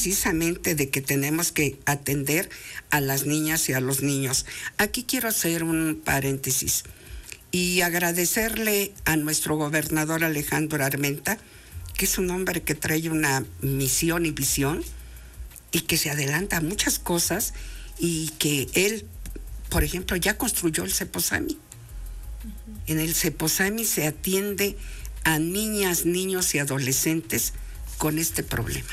precisamente de que tenemos que atender a las niñas y a los niños. Aquí quiero hacer un paréntesis y agradecerle a nuestro gobernador Alejandro Armenta, que es un hombre que trae una misión y visión y que se adelanta a muchas cosas, y que él, por ejemplo, ya construyó el Ceposami. En el Ceposami se atiende a niñas, niños y adolescentes con este problema.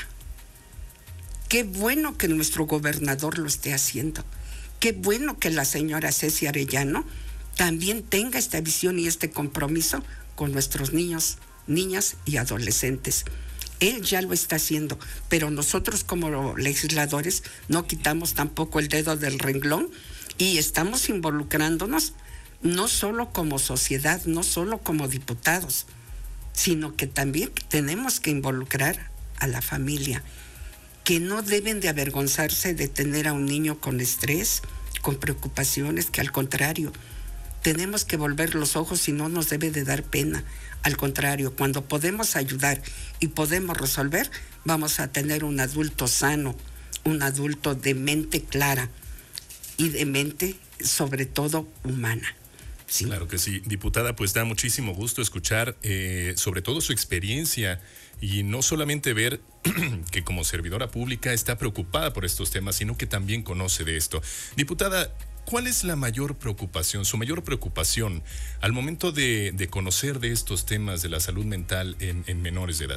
Qué bueno que nuestro gobernador lo esté haciendo. Qué bueno que la señora Ceci Arellano también tenga esta visión y este compromiso con nuestros niños, niñas y adolescentes. Él ya lo está haciendo, pero nosotros como legisladores no quitamos tampoco el dedo del renglón y estamos involucrándonos no solo como sociedad, no solo como diputados, sino que también tenemos que involucrar a la familia, que no deben de avergonzarse de tener a un niño con estrés, con preocupaciones, que al contrario, tenemos que volver los ojos y no nos debe de dar pena. Al contrario, cuando podemos ayudar y podemos resolver, vamos a tener un adulto sano, un adulto de mente clara y de mente, sobre todo, humana. Sí. Claro que sí. Diputada, pues da muchísimo gusto escuchar sobre todo su experiencia y no solamente ver que como servidora pública está preocupada por estos temas, sino que también conoce de esto. Diputada, ¿cuál es la mayor preocupación, su mayor preocupación al momento de conocer de estos temas de la salud mental en menores de edad?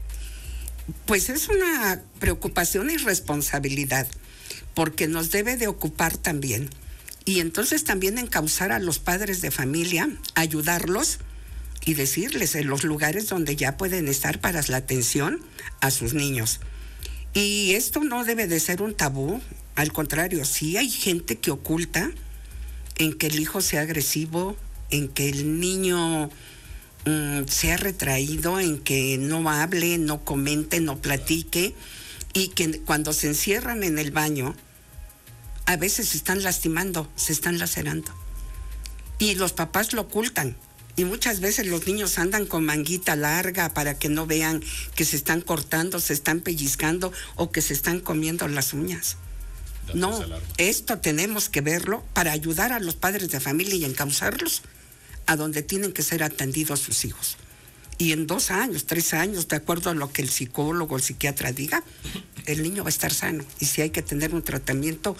Pues es una preocupación y responsabilidad, porque nos debe de ocupar también. Y entonces también encauzar a los padres de familia, ayudarlos y decirles en los lugares donde ya pueden estar para la atención a sus niños. Y esto no debe de ser un tabú, al contrario, sí hay gente que oculta en que el hijo sea agresivo, en que el niño sea retraído, en que no hable, no comente, no platique, y que cuando se encierran en el baño, a veces se están lastimando, se están lacerando. Y los papás lo ocultan. Y muchas veces los niños andan con manguita larga para que no vean que se están cortando, se están pellizcando o que se están comiendo las uñas. No, esto tenemos que verlo para ayudar a los padres de familia y encauzarlos a donde tienen que ser atendidos sus hijos. Y en 2 años, 3 años, de acuerdo a lo que el psicólogo o el psiquiatra diga, el niño va a estar sano. Y si hay que tener un tratamiento,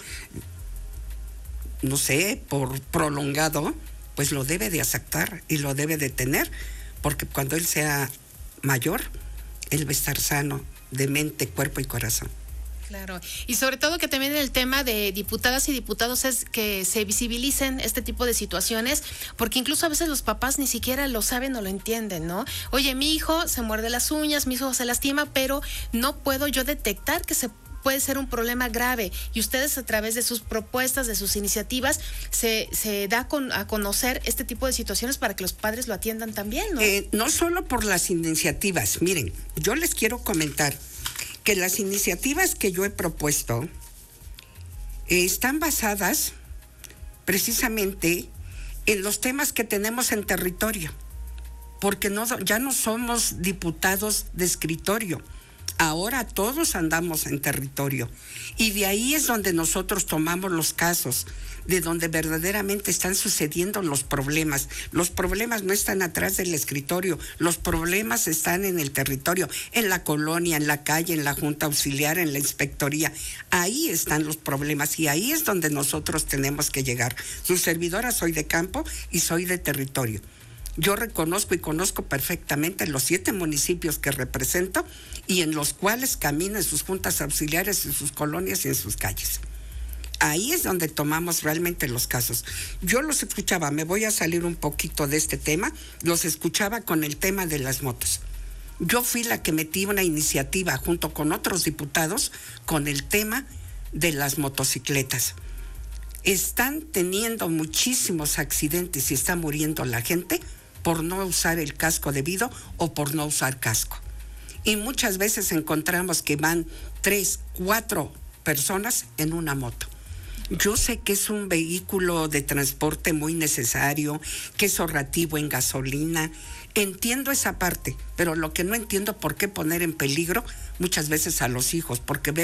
no sé, por prolongado, pues lo debe de aceptar y lo debe de tener, porque cuando él sea mayor, él va a estar sano de mente, cuerpo y corazón. Claro, y sobre todo que también el tema de diputadas y diputados es que se visibilicen este tipo de situaciones, porque incluso a veces los papás ni siquiera lo saben o lo entienden, ¿no? Oye, mi hijo se muerde las uñas, mi hijo se lastima, pero no puedo yo detectar que puede ser un problema grave, y ustedes a través de sus propuestas, de sus iniciativas, se da a conocer este tipo de situaciones para que los padres lo atiendan también, ¿no? No solo por las iniciativas, miren, yo les quiero comentar que las iniciativas que yo he propuesto están basadas precisamente en los temas que tenemos en territorio, porque ya no somos diputados de escritorio, ahora todos andamos en territorio, y de ahí es donde nosotros tomamos los casos, de donde verdaderamente están sucediendo los problemas. Los problemas no están atrás del escritorio, los problemas están en el territorio, en la colonia, en la calle, en la junta auxiliar, en la inspectoría. Ahí están los problemas y ahí es donde nosotros tenemos que llegar. Su servidora soy de campo y soy de territorio. Yo reconozco y conozco perfectamente los 7 municipios que represento y en los cuales camino en sus juntas auxiliares, en sus colonias y en sus calles. Ahí es donde tomamos realmente los casos. Yo los escuchaba, me voy a salir un poquito de este tema, los escuchaba con el tema de las motos. Yo fui la que metí una iniciativa junto con otros diputados con el tema de las motocicletas. Están teniendo muchísimos accidentes y está muriendo la gente por no usar el casco debido o por no usar casco. Y muchas veces encontramos que van 3, 4 personas en una moto. Yo sé que es un vehículo de transporte muy necesario, que es ahorrativo en gasolina. Entiendo esa parte, pero lo que no entiendo por qué poner en peligro muchas veces a los hijos, porque